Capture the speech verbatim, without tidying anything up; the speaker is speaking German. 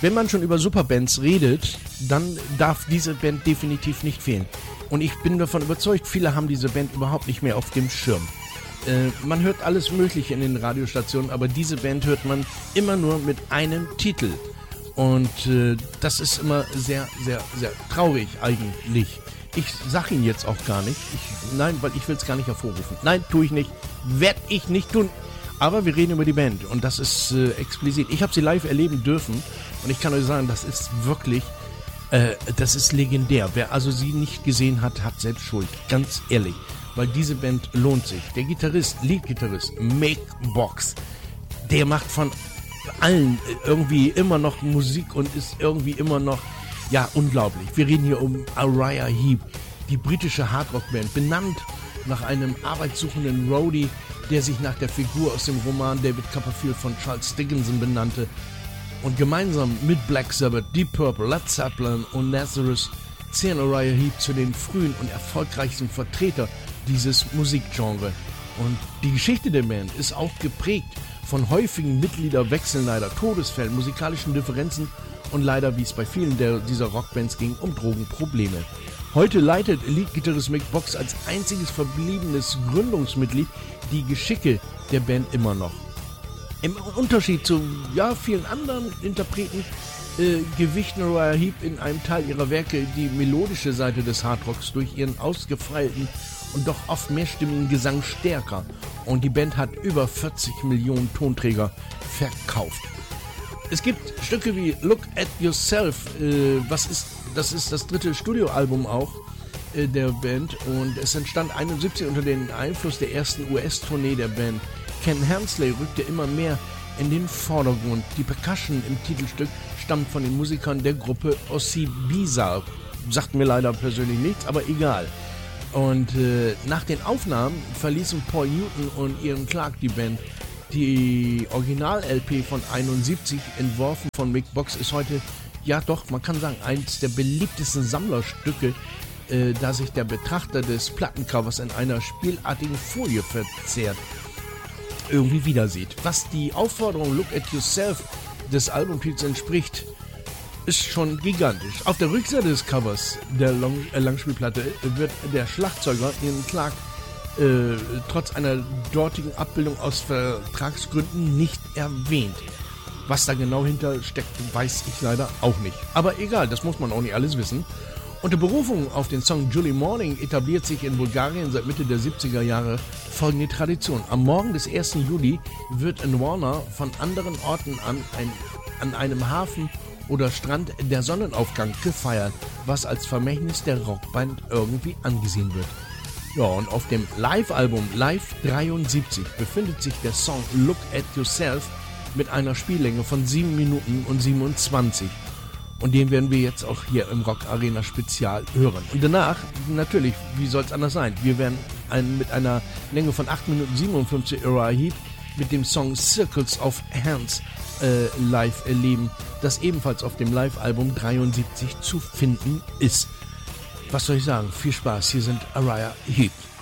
Wenn man schon über Superbands redet, dann darf diese Band definitiv nicht fehlen. Und ich bin davon überzeugt, viele haben diese Band überhaupt nicht mehr auf dem Schirm. Äh, man hört alles Mögliche in den Radiostationen, aber diese Band hört man immer nur mit einem Titel. Und äh, das ist immer sehr, sehr, sehr traurig eigentlich. Ich sag ihn jetzt auch gar nicht. Ich, nein, weil ich will es gar nicht hervorrufen. Nein, tue ich nicht. Werd ich nicht tun. Aber wir reden über die Band und das ist äh, explizit. Ich habe sie live erleben dürfen und ich kann euch sagen, das ist wirklich, äh, das ist legendär. Wer also sie nicht gesehen hat, hat selbst Schuld. Ganz ehrlich. Weil diese Band lohnt sich. Der Gitarrist, Leadgitarrist, Mick Box, der macht von allen irgendwie immer noch Musik und ist irgendwie immer noch, ja, unglaublich. Wir reden hier um Uriah Heep, die britische Hardrock-Band, benannt nach einem arbeitssuchenden Roadie, der sich nach der Figur aus dem Roman David Copperfield von Charles Dickinson benannte und gemeinsam mit Black Sabbath, Deep Purple, Led Zeppelin und Nazareth zählen Uriah Heep zu den frühen und erfolgreichsten Vertretern dieses Musikgenre. Und die Geschichte der Band ist auch geprägt von häufigen Mitgliederwechseln, leider Todesfällen, musikalischen Differenzen und leider, wie es bei vielen der, dieser Rockbands ging, um Drogenprobleme. Heute leitet Leadgitarrist Mick Box als einziges verbliebenes Gründungsmitglied die Geschicke der Band immer noch. Im Unterschied zu ja, vielen anderen Interpreten äh, gewichten Uriah Heep in einem Teil ihrer Werke die melodische Seite des Hardrocks durch ihren ausgefeilten und doch oft mehrstimmigen Gesang stärker. Und die Band hat über vierzig Millionen Tonträger verkauft. Es gibt Stücke wie Look at Yourself, äh, was ist, das ist das dritte Studioalbum auch äh, der Band und es entstand einundsiebzig unter dem Einfluss der ersten U S-Tournee der Band. Ken Hensley rückte immer mehr in den Vordergrund. Die Percussion im Titelstück stammt von den Musikern der Gruppe Ozzy Bizarre. Sagt mir leider persönlich nichts, aber egal. Und äh, nach den Aufnahmen verließen Paul Newton und Ian Clark die Band. Die Original-L P von einundsiebzig, entworfen von Mick Box, ist heute, ja doch, man kann sagen, eines der beliebtesten Sammlerstücke, äh, da sich der Betrachter des Plattencovers in einer spielartigen Folie verzehrt, irgendwie wieder sieht. Was die Aufforderung Look at Yourself des Albumtitels entspricht, ist schon gigantisch. Auf der Rückseite des Covers der Long- äh, Langspielplatte wird der Schlagzeuger Ian Clark äh, trotz einer dortigen Abbildung aus Vertragsgründen nicht erwähnt. Was da genau hinter steckt, weiß ich leider auch nicht. Aber egal, das muss man auch nicht alles wissen. Unter Berufung auf den Song July Morning etabliert sich in Bulgarien seit Mitte der siebziger Jahre folgende Tradition. Am Morgen des ersten Juli wird in Warner von anderen Orten an, ein, an einem Hafen oder Strand der Sonnenaufgang gefeiert, was als Vermächtnis der Rockband irgendwie angesehen wird. Ja, und auf dem Live-Album Live dreiundsiebzig befindet sich der Song Look at Yourself mit einer Spiellänge von sieben Minuten und siebenundzwanzig. Und den werden wir jetzt auch hier im Rock Arena Spezial hören. Und danach, natürlich, wie soll es anders sein? Wir werden einen, mit einer Länge von acht Minuten siebenundfünfzig Uriah Heep mit dem Song Circles of Hands äh, live erleben, das ebenfalls auf dem Live-Album dreiundsiebzig zu finden ist. Was soll ich sagen? Viel Spaß. Hier sind Uriah Heep.